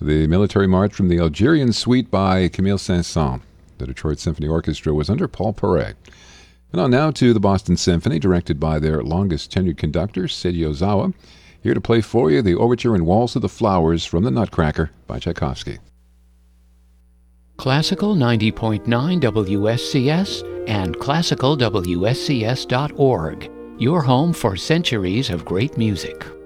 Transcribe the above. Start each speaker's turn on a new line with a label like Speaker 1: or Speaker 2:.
Speaker 1: The military march from the Algerian Suite by Camille Saint-Saëns. The Detroit Symphony Orchestra was under Paul Paret. And on now to the Boston Symphony, directed by their longest tenured conductor, Seiji Ozawa. Here to play for you the overture and Waltz of the Flowers from the Nutcracker by Tchaikovsky.
Speaker 2: Classical 90.9 WSCS and classicalwscs.org. Your home for centuries of great music.